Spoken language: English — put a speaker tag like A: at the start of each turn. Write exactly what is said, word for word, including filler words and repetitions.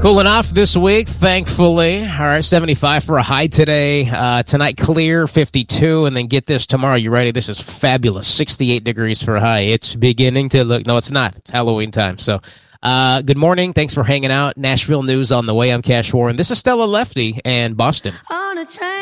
A: Cooling off this week, thankfully. All right, seventy-five for a high today. Uh, tonight, clear, fifty-two. And then get this, tomorrow, you ready? This is fabulous. sixty-eight degrees for a high. It's beginning to look, no, it's not. It's Halloween time. So, uh, good morning. Thanks for hanging out. Nashville News on the way. I'm Cash Warren. This is Stella Lefty and Boston.
B: On a train.